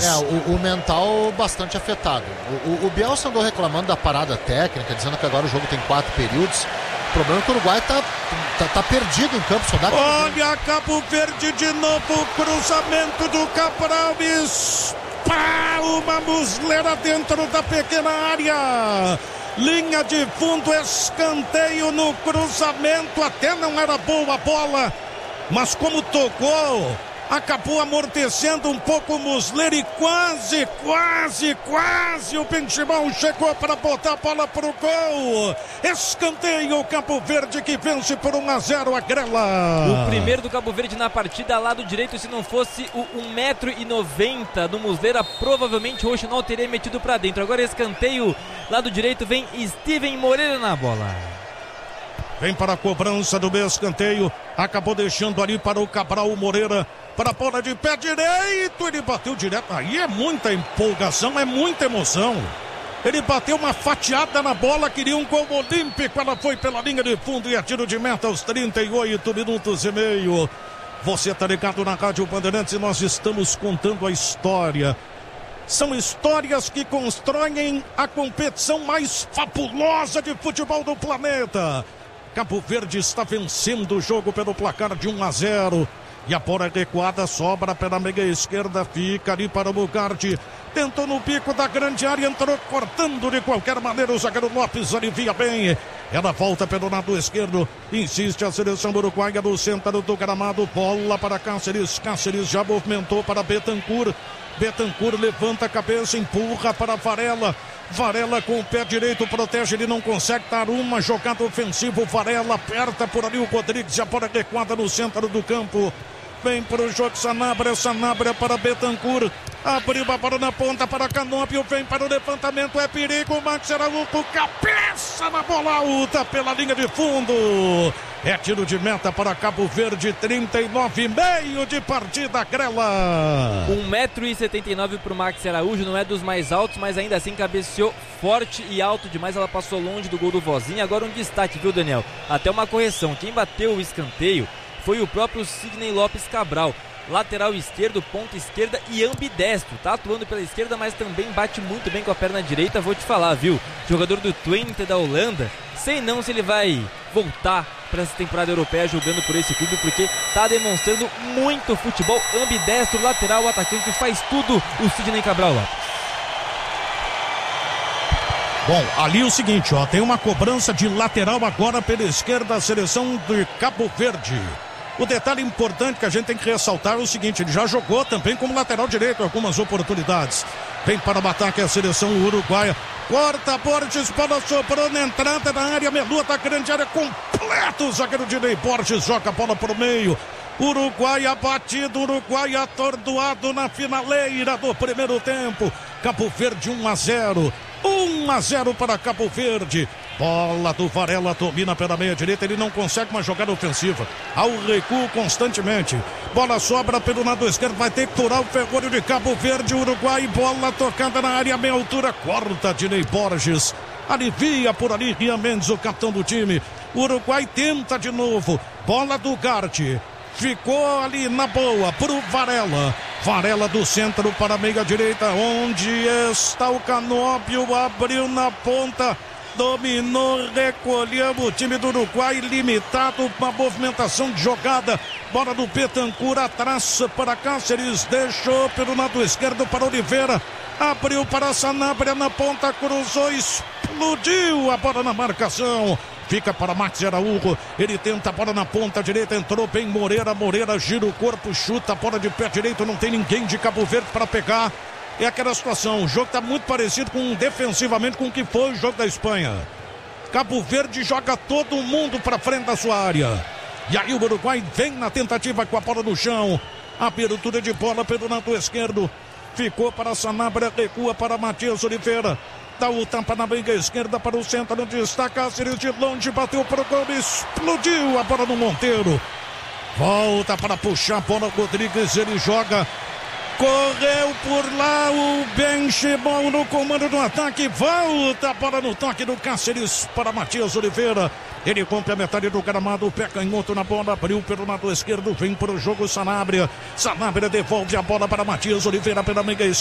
Cáceres. O mental bastante afetado. O Bielsa andou reclamando da parada técnica, dizendo que agora o jogo tem 4 períodos. O problema é que o Uruguai tá perdido em campo. Só dá Olha, Cabo Verde de novo, cruzamento do Cabral. Uma musleira dentro da pequena área. Linha de fundo, escanteio no cruzamento. Até não era boa a bola, mas como tocou, acabou amortecendo um pouco o Muslera e quase o Benchimol chegou para botar a bola pro gol. Escanteio, o Cabo Verde que vence por 1-0 a Grela. O primeiro do Cabo Verde na partida, lado direito. Se não fosse o 1,90 m do Muslera, provavelmente o Rochinol teria metido para dentro. Agora escanteio, lado direito, vem Steven Moreira na bola. Vem para a cobrança do escanteio. Acabou deixando ali para o Cabral, o Moreira. Para a bola de pé direito. Ele bateu direto. Aí é muita empolgação, é muita emoção. Ele bateu uma fatiada na bola. Queria um gol olímpico. Ela foi pela linha de fundo e a tiro de meta aos 38 minutos e meio. Você está ligado na Rádio Bandeirantes e nós estamos contando a história. São histórias que constroem a competição mais fabulosa de futebol do planeta. Cabo Verde está vencendo o jogo pelo placar de 1-0. E a bola recuada sobra pela meia esquerda. Fica ali para o Mugardi. Tentou no bico da grande área. Entrou cortando de qualquer maneira. O zagueiro Lopes alivia bem. Ela volta pelo lado esquerdo. Insiste a seleção uruguaia no centro do gramado. Bola para Cáceres. Cáceres já movimentou para Betancur. Betancur levanta a cabeça. Empurra para Varela. Varela com o pé direito protege, ele não consegue dar uma jogada ofensiva. Varela aperta por ali o Rodrigues, a bola adequada no centro do campo. Vem para o jogo Sanabria para Betancur. Abriu a bola na ponta para Canóbio, vem para o levantamento, é perigo. Max Araújo, cabeça na bola alta pela linha de fundo. É tiro de meta para Cabo Verde, 39,5 de partida, Grela. 1,79 m para o Max Araújo, não é dos mais altos, mas ainda assim cabeceou forte e alto demais. Ela passou longe do gol do Vozinho. Agora um destaque, viu, Daniel? Até uma correção, quem bateu o escanteio foi o próprio Sidney Lopes Cabral. Lateral esquerdo, ponta esquerda e ambidestro. Tá atuando pela esquerda, mas também bate muito bem com a perna direita. Vou te falar, viu? Jogador do Twente da Holanda. Sei não se ele vai voltar para essa temporada europeia jogando por esse clube, porque tá demonstrando muito futebol. Ambidestro, lateral, atacante, faz tudo o Sidney Cabral lá. Bom, ali o seguinte, ó, tem uma cobrança de lateral agora pela esquerda, a seleção de Cabo Verde. O detalhe importante que a gente tem que ressaltar é o seguinte, ele já jogou também como lateral direito em algumas oportunidades. Vem para o ataque a seleção uruguaia. Corta Borges, bola sobrou na entrada da área, Melu da grande área, completo o zagueiro Dinei Borges, joga a bola para o meio. Uruguai abatido, Uruguai atordoado na finaleira do primeiro tempo. Cabo Verde 1-0. 1-0 para Cabo Verde. Bola do Varela, domina pela meia direita, ele não consegue uma jogada ofensiva. Ao recuo constantemente. Bola sobra pelo lado esquerdo, vai ter que furar o ferrolho de Cabo Verde, Uruguai. Bola tocada na área, meia altura, corta Dinei Borges. Alivia por ali Rian Mendes, o capitão do time. Uruguai tenta de novo. Bola do Garte. Ficou ali na boa pro Varela. Varela do centro para a meia direita, onde está o Canóbio, abriu na ponta, dominou, recolheu o time do Uruguai, limitado, uma movimentação de jogada, bola do Betancur atrás para Cáceres, deixou pelo lado esquerdo para Oliveira, abriu para Sanabria na ponta, cruzou, explodiu a bola na marcação. Fica para Max Araújo, ele tenta a bola na ponta direita, entrou bem Moreira, Moreira gira o corpo, chuta a bola de pé direito, não tem ninguém de Cabo Verde para pegar. É aquela situação, o jogo está muito parecido defensivamente com o que foi o jogo da Espanha. Cabo Verde joga todo mundo para frente da sua área. E aí o Uruguai vem na tentativa com a bola no chão. Abertura de bola pelo lado esquerdo. Ficou para Sanabria, recua para Matias Oliveira. Dá o tapa na meia esquerda para o centro, onde está Cáceres de longe, bateu para o gol, explodiu a bola no Monteiro. Volta para puxar a bola, Rodrigues, ele joga. Correu por lá o Benchimol no comando do ataque. Volta a bola no toque do Cáceres para Matias Oliveira. Ele compra a metade do gramado, pé canhoto na bola, abriu pelo lado esquerdo, vem para o jogo Sanabria. Sanabria devolve a bola para Matias Oliveira pela meia esquerda.